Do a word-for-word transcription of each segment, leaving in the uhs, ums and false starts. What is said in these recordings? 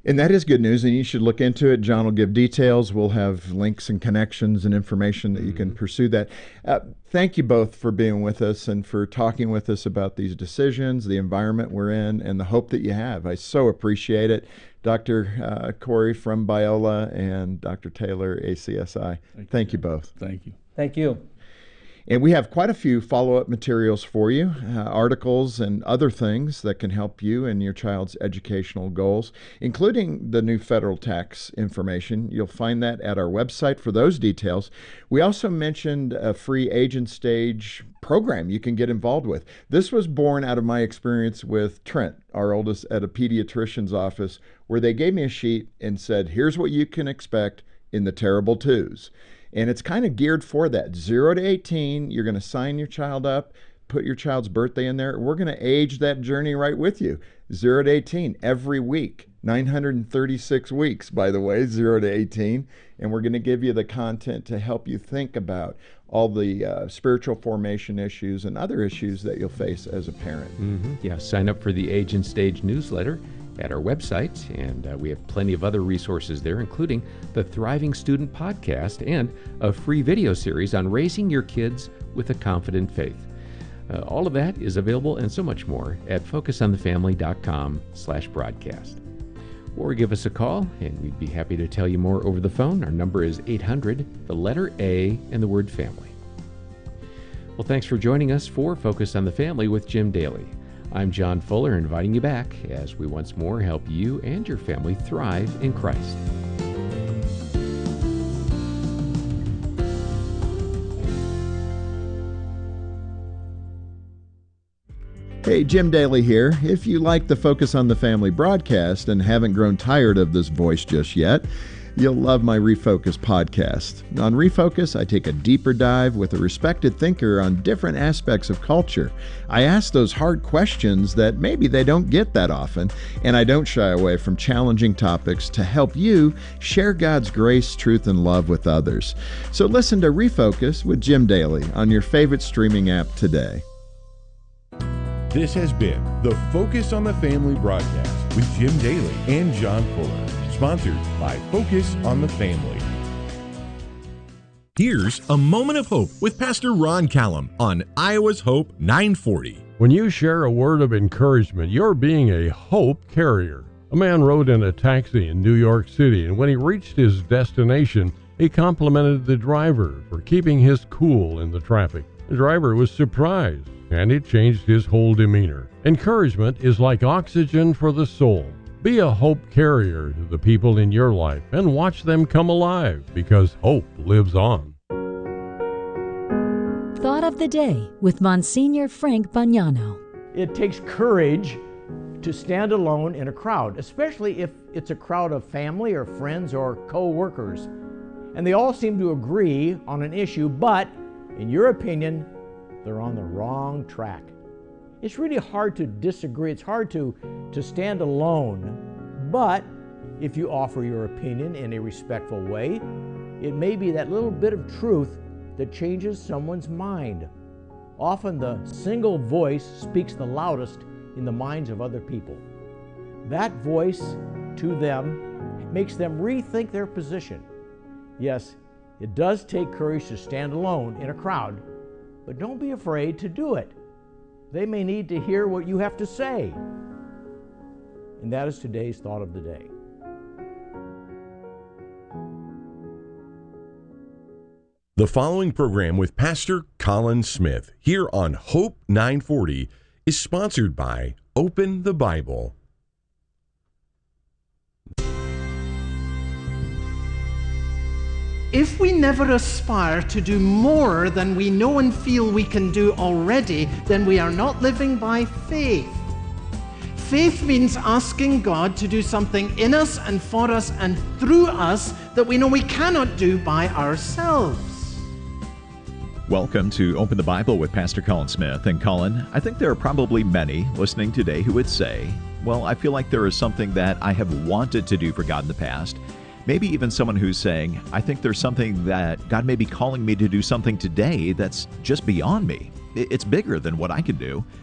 And that is good news, and you should look into it. John will give details. We'll have links and connections and information that you can pursue that. Uh, thank you both for being with us and for talking with us about these decisions, the environment we're in, and the hope that you have. I so appreciate it. Doctor Uh, Corey from Biola and Doctor Taylor, A C S I. Thank, thank you, you both. Thank you. Thank you. And we have quite a few follow-up materials for you, uh, articles and other things that can help you in your child's educational goals, including the new federal tax information. You'll find that at our website for those details. We also mentioned a free age and stage program you can get involved with. This was born out of my experience with Trent, our oldest, at a pediatrician's office, where they gave me a sheet and said, here's what you can expect in the terrible twos. And it's kind of geared for that. Zero to eighteen, you're going to sign your child up, put your child's birthday in there. We're going to age that journey right with you. Zero to eighteen every week. nine hundred thirty-six weeks, by the way, zero to eighteen. And we're going to give you the content to help you think about all the uh, spiritual formation issues and other issues that you'll face as a parent. Mm-hmm. Yeah, sign up for the Age and Stage newsletter at our website, and uh, we have plenty of other resources there, including the Thriving Student podcast and a free video series on raising your kids with a confident faith. Uh, all of that is available and so much more at focusonthefamily.com slash broadcast. Or give us a call, and we'd be happy to tell you more over the phone. Our number is eight hundred, the letter A, and the word family. Well, thanks for joining us for Focus on the Family with Jim Daly. I'm John Fuller, inviting you back as we once more help you and your family thrive in Christ. Hey, Jim Daly here. If you like the Focus on the Family broadcast and haven't grown tired of this voice just yet, you'll love my Refocus podcast. On Refocus, I take a deeper dive with a respected thinker on different aspects of culture. I ask those hard questions that maybe they don't get that often, and I don't shy away from challenging topics to help you share God's grace, truth, and love with others. So listen to Refocus with Jim Daly on your favorite streaming app today. This has been the Focus on the Family broadcast with Jim Daly and John Fuller. Sponsored by Focus on the Family. Here's a moment of hope with Pastor Ron Callum on Iowa's Hope nine forty. When you share a word of encouragement, you're being a hope carrier. A man rode in a taxi in New York City, and when he reached his destination, he complimented the driver for keeping his cool in the traffic. The driver was surprised, and it changed his whole demeanor. Encouragement is like oxygen for the soul. Be a hope carrier to the people in your life and watch them come alive, because hope lives on. Thought of the Day with Monsignor Frank Bagnano. It takes courage to stand alone in a crowd, especially if it's a crowd of family or friends or co-workers. And they all seem to agree on an issue, but in your opinion, they're on the wrong track. It's really hard to disagree. It's hard to, to stand alone. But if you offer your opinion in a respectful way, it may be that little bit of truth that changes someone's mind. Often the single voice speaks the loudest in the minds of other people. That voice to them makes them rethink their position. Yes, it does take courage to stand alone in a crowd, but don't be afraid to do it. They may need to hear what you have to say. And that is today's Thought of the Day. The following program with Pastor Colin Smith here on Hope nine forty is sponsored by Open the Bible. If we never aspire to do more than we know and feel we can do already, then we are not living by faith. Faith means asking God to do something in us and for us and through us that we know we cannot do by ourselves. Welcome to Open the Bible with Pastor Colin Smith. And Colin, I think there are probably many listening today who would say, well, I feel like there is something that I have wanted to do for God in the past. Maybe even someone who's saying, I think there's something that God may be calling me to do something today that's just beyond me. It's bigger than what I can do.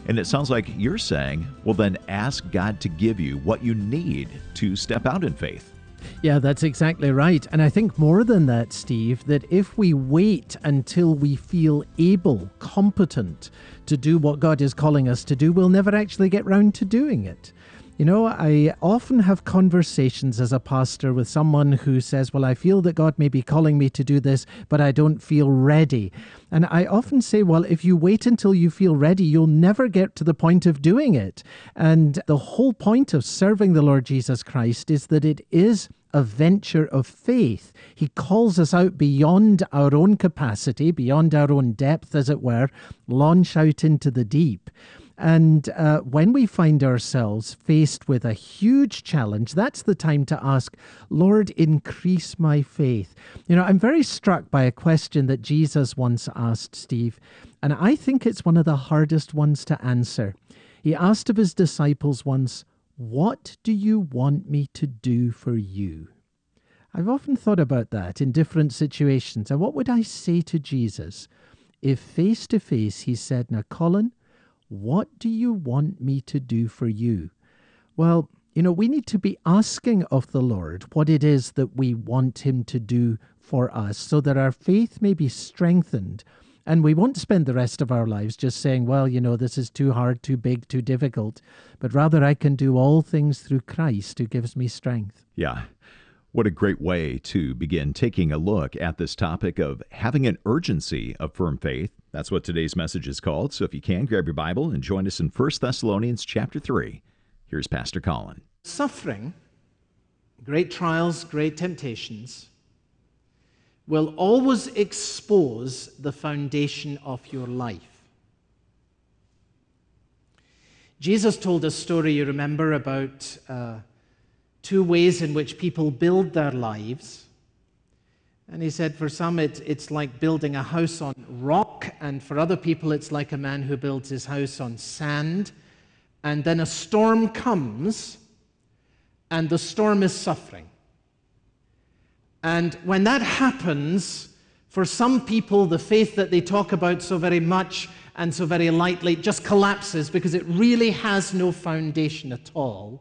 And it sounds like you're saying, well, then ask God to give you what you need to step out in faith. Yeah, that's exactly right. And I think more than that, Steve, that if we wait until we feel able, competent to do what God is calling us to do, we'll never actually get round to doing it. You know, I often have conversations as a pastor with someone who says, well, I feel that God may be calling me to do this, but I don't feel ready. And I often say, well, if you wait until you feel ready, you'll never get to the point of doing it. And the whole point of serving the Lord Jesus Christ is that it is a venture of faith. He calls us out beyond our own capacity, beyond our own depth, as it were, launch out into the deep. And uh, when we find ourselves faced with a huge challenge, that's the time to ask, Lord, increase my faith. You know, I'm very struck by a question that Jesus once asked, Steve, and I think it's one of the hardest ones to answer. He asked of his disciples once, what do you want me to do for you? I've often thought about that in different situations. And what would I say to Jesus if face to face he said, now, Colin, what do you want me to do for you? Well, you know, we need to be asking of the Lord what it is that we want him to do for us so that our faith may be strengthened. And we won't spend the rest of our lives just saying, well, you know, this is too hard, too big, too difficult. But rather, I can do all things through Christ who gives me strength. Yeah. What a great way to begin taking a look at this topic of having an urgency of firm faith. That's what today's message is called. So if you can, grab your Bible and join us in First Thessalonians chapter three. Here's Pastor Colin. Suffering, great trials, great temptations, will always expose the foundation of your life. Jesus told a story, you remember, about uh, two ways in which people build their lives. And he said for some it, it's like building a house on rock, and for other people it's like a man who builds his house on sand. And then a storm comes, and the storm is suffering. And when that happens, for some people, the faith that they talk about so very much and so very lightly just collapses because it really has no foundation at all.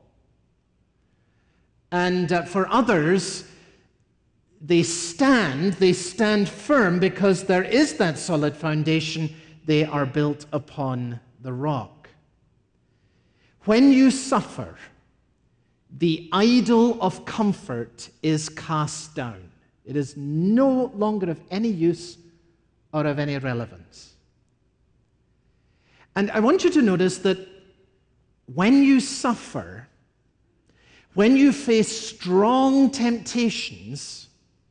And uh, for others, they stand, they stand firm because there is that solid foundation. They are built upon the rock. When you suffer, the idol of comfort is cast down. It is no longer of any use or of any relevance. And I want you to notice that when you suffer, when you face strong temptations,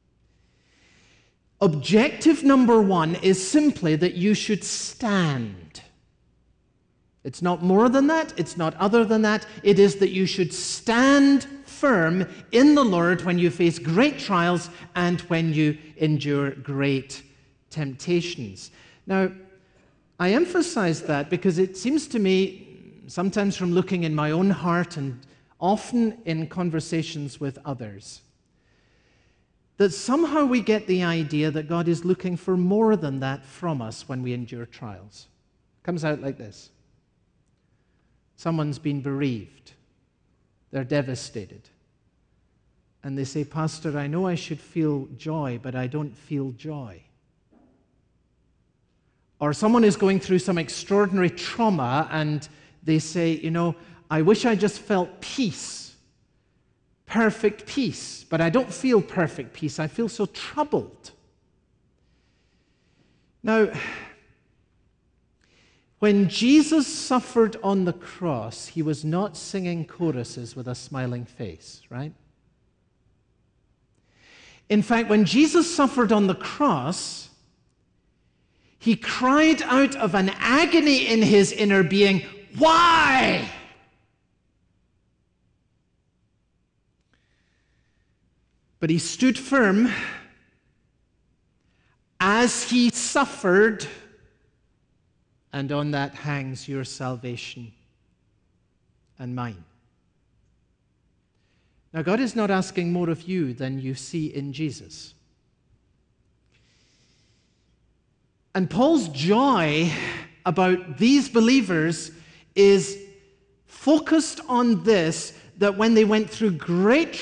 objective number one is simply that you should stand. It's not more than that. It's not other than that. It is that you should stand firm in the Lord when you face great trials and when you endure great temptations. Now, I emphasize that because it seems to me, sometimes from looking in my own heart and often in conversations with others, that somehow we get the idea that God is looking for more than that from us when we endure trials. It comes out like this. Someone's been bereaved. They're devastated. And they say, Pastor, I know I should feel joy, but I don't feel joy. Or someone is going through some extraordinary trauma and they say, you know, I wish I just felt peace, perfect peace, but I don't feel perfect peace. I feel so troubled. Now, when Jesus suffered on the cross, he was not singing choruses with a smiling face, right? In fact, when Jesus suffered on the cross, he cried out of an agony in his inner being, why? But he stood firm as he suffered, and on that hangs your salvation and mine. Now, God is not asking more of you than you see in Jesus. And Paul's joy about these believers is focused on this, that when they went through great